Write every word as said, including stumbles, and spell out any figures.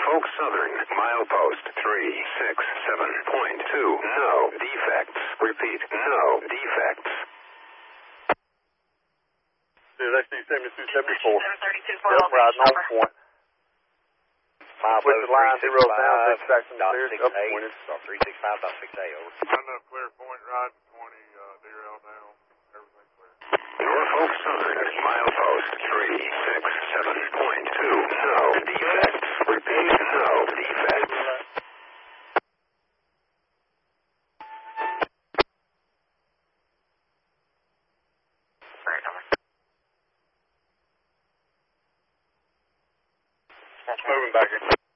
Norfolk Southern, milepost three six seven point two. No defects. Repeat, no defects. X D seventy-two seventy-four. Yep, riding on point. With the line zero down, extraction cleared up twenty. three six five dot six eight, over. Run up clear point, riding twenty, uh, derail down. Everything clear. Norfolk Southern, milepost three six seven point two. No defects. Repeat, no defects. Moving back in.